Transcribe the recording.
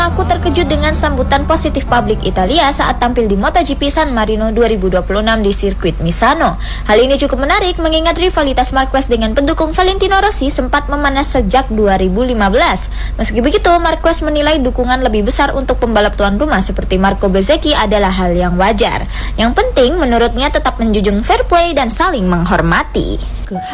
Aku terkejut dengan sambutan positif publik Italia saat tampil di MotoGP San Marino 2026 di sirkuit Misano. Hal ini cukup menarik mengingat rivalitas Marquez dengan pendukung Valentino Rossi sempat memanas sejak 2015. Meski begitu, Marquez menilai dukungan lebih besar untuk pembalap tuan rumah seperti Marco Bezzecchi adalah hal yang wajar. Yang penting menurutnya tetap menjunjung fair play dan saling menghormati.